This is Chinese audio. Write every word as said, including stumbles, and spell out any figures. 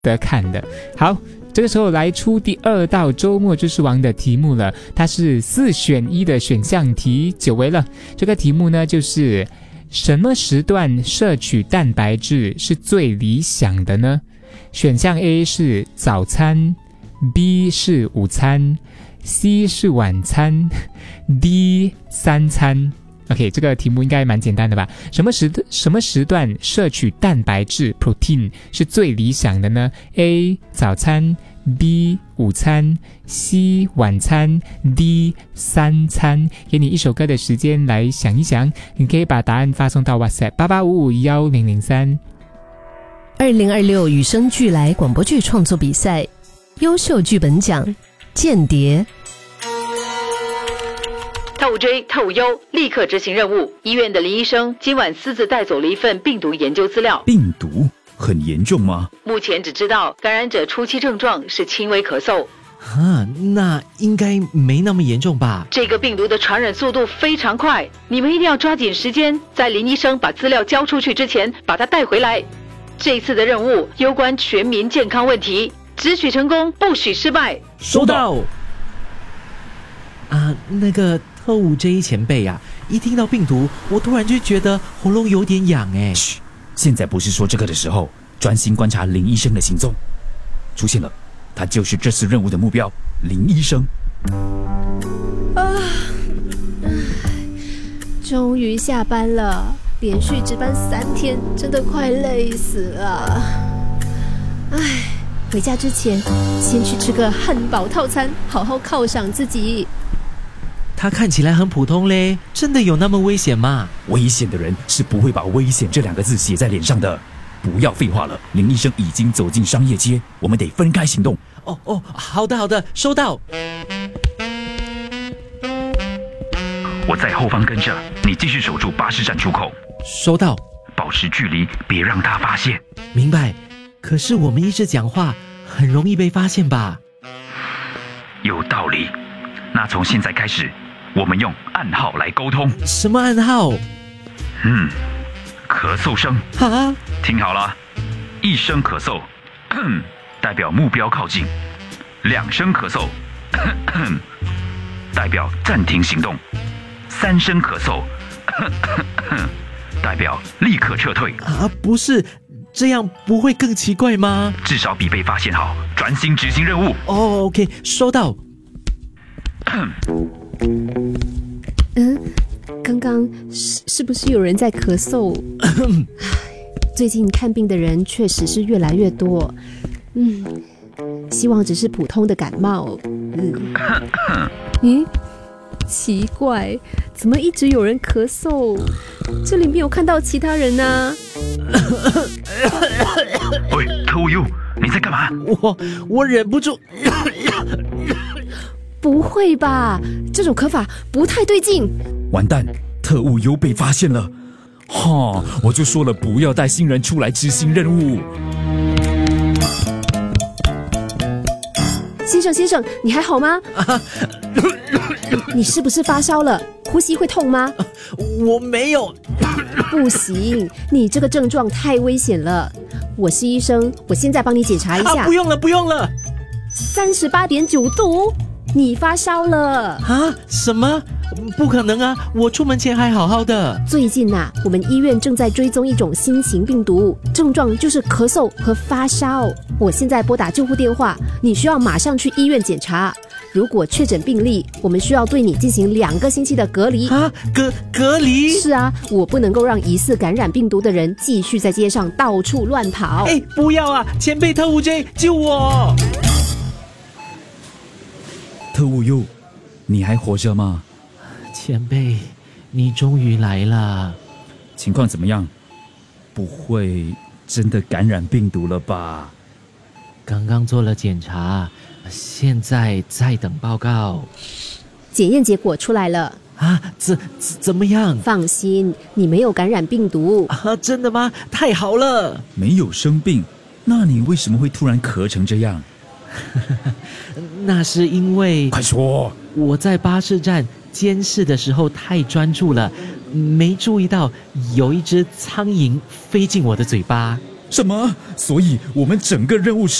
得看的。好，这个时候来出第二道周末知识王的题目了，它是四选一的选项题，久违了。这个题目呢，就是什么时段摄取蛋白质是最理想的呢？选项 A 是早餐， B 是午餐， C 是晚餐， D 三餐。OK， 这个题目应该蛮简单的吧？什么时什么时段摄取蛋白质 protein 是最理想的呢？ A 早餐， B 午餐， C 晚餐， D 三餐。给你一首歌的时间来想一想，你可以把答案发送到 WhatsApp 八八五五一零零三。 二零二六与生俱来广播剧创作比赛优秀剧本奖间谍。 特务 J 特务 U 立刻执行任务。医院的林医生今晚私自带走了一份病毒研究资料。 病毒很严重吗？ 目前只知道感染者初期症状是轻微咳嗽。 啊，那应该没那么严重吧？ 这个病毒的传染速度非常快，你们一定要抓紧时间，在林医生把资料交出去之前把他带回来。这次的任务攸关全民健康问题，只许成功不许失败。 收到。啊，那个特务 J 前辈啊，一听到病毒我突然就觉得喉咙有点痒哎。 嘘，现在不是说这个的时候，专心观察林医生的行踪。出现了，他就是这次任务的目标，林医生。 啊，终于下班了，连续值班三天，真的快累死了。唉，回家之前先去吃个汉堡套餐，好好犒赏自己。 他看起来很普通嘞，真的有那么危险吗？ 危险的人是不会把危险这两个字写在脸上的。不要废话了，林医生已经走进商业街，我们得分开行动。 哦哦，好的好的，收到。 我在后方跟着，你继续守住巴士站出口。 收到。 保持距离，别让他发现。 明白。可是我们一直讲话，很容易被发现吧？ 有道理。那从现在开始，我们用暗号来沟通。 什么暗号？ 嗯，咳嗽声。 啊？ 听好了，一声咳嗽，代表目标靠近；两声咳嗽，代表暂停行动；三声咳嗽，代表立刻撤退。 啊，不是，这样不会更奇怪吗？ 至少比被发现好，专心执行任务。 哦 ，OK， 收到。 嗯，刚刚是是不是有人在咳嗽？最近看病的人确实是越来越多，嗯，希望只是普通的感冒。嗯，咦，奇怪，怎么一直有人咳嗽？这里没有看到其他人啊。 喂，特务 U， 你在干嘛？ 我我忍不住。 不会吧，这种咳法不太对劲。 完蛋，特务 U 被发现了。哈，我就说了不要带新人出来执行任务。 先生先生，你还好吗？啊、你是不是发烧了？呼吸会痛吗？ 我没有。 不行，你这个症状太危险了。我是医生，我现在帮你检查一下。 啊、不用了不用了。 三十八点九度，你发烧了啊？什么？不可能啊！我出门前还好好的。 最近啊，我们医院正在追踪一种新型病毒，症状就是咳嗽和发烧。我现在拨打救护电话，你需要马上去医院检查。如果确诊病例，我们需要对你进行两个星期的隔离。 啊，隔隔离？ 是啊，我不能够让疑似感染病毒的人继续在街上到处乱跑。 哎，不要啊！前辈特务 J， 救我！ 特务 U， 你还活着吗？ 前辈，你终于来了。 情况怎么样？不会真的感染病毒了吧？ 刚刚做了检查，现在在等报告。 检验结果出来了。 啊，怎怎么样？ 放心，你没有感染病毒。 啊，真的吗？太好了！ 没有生病，那你为什么会突然咳成这样？ 那是因为…… 快说！ 我在巴士站监视的时候太专注了，没注意到有一只苍蝇飞进我的嘴巴。 什么？所以我们整个任务